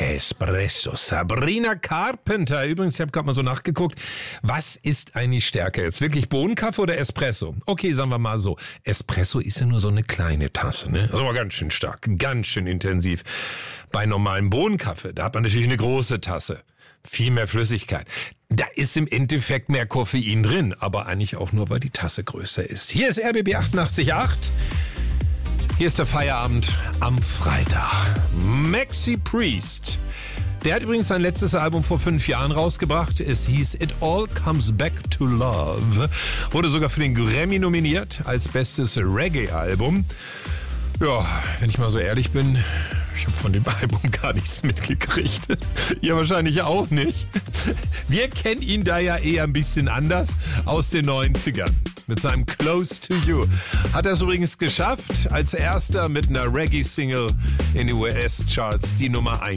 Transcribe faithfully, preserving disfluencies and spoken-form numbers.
Espresso. Sabrina Carpenter. Übrigens, ich habe gerade mal so nachgeguckt. Was ist eigentlich stärker jetzt? Wirklich Bohnenkaffee oder Espresso? Okay, sagen wir mal so. Espresso ist ja nur so eine kleine Tasse, ne? Das ist aber ganz schön stark, ganz schön intensiv. Bei normalem Bohnenkaffee, da hat man natürlich eine große Tasse. Viel mehr Flüssigkeit. Da ist im Endeffekt mehr Koffein drin, aber eigentlich auch nur, weil die Tasse größer ist. Hier ist R B B achtundachtzig Komma acht. Hier ist der Feierabend am Freitag. Maxi Priest. Der hat übrigens sein letztes Album vor fünf Jahren rausgebracht. Es hieß It All Comes Back to Love. Wurde sogar für den Grammy nominiert als bestes Reggae-Album. Ja, wenn ich mal so ehrlich bin, ich habe von dem Album gar nichts mitgekriegt. Ihr wahrscheinlich auch nicht. Wir kennen ihn da ja eher ein bisschen anders aus den neunzigern. Mit seinem Close to You. Hat er es übrigens geschafft, als erster mit einer Reggae-Single in den U S-Charts die Nummer eins.